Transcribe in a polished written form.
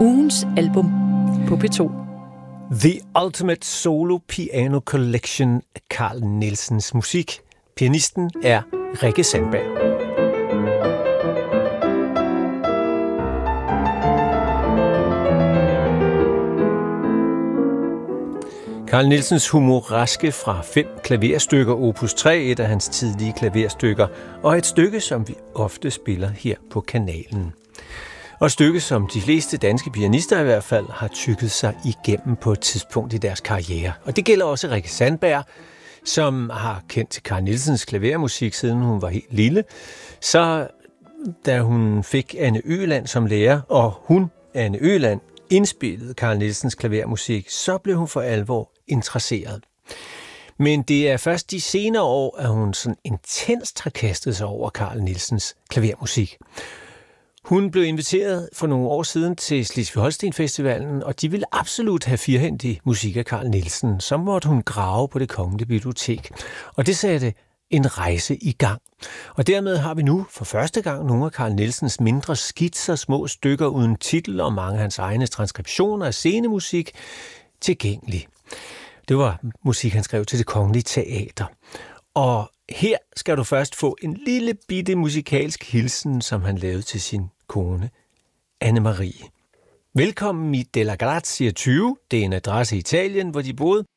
Ugens album på P2. The Ultimate Solo Piano Collection af Carl Nielsens musik. Pianisten er Rikke Sandberg. Carl Nielsens humoraske fra 5 klaverstykker, opus 3, et af hans tidlige klaverstykker, og et stykke, som vi ofte spiller her på kanalen. Og et stykke, som de fleste danske pianister i hvert fald har tykket sig igennem på et tidspunkt i deres karriere. Og det gælder også Rikke Sandberg, som har kendt til Carl Nielsens klavermusik, siden hun var helt lille. Så da hun fik Anne Øland som lærer, og hun, Anne Øland, indspillede Carl Nielsens klavermusik, så blev hun for alvor interesseret. Men det er først de senere år, at hun sådan intenst har kastet sig over Carl Nielsens klavermusik. Hun blev inviteret for nogle år siden til Slesvig-Holsten-festivalen, og de ville absolut have firhændig musik af Carl Nielsen. Så måtte hun grave på Det Kongelige Bibliotek, og det satte en rejse i gang. Og dermed har vi nu for første gang nogle af Carl Nielsens mindre skitser, små stykker uden titel og mange af hans egne transkriptioner af scenemusik tilgængelige. Det var musik, han skrev til Det Kongelige Teater. Og her skal du først få en lille bitte musikalsk hilsen, som han lavede til sin kone, Anne-Marie. Velkommen i Della Grazia 20. Det er en adresse i Italien, hvor de boede.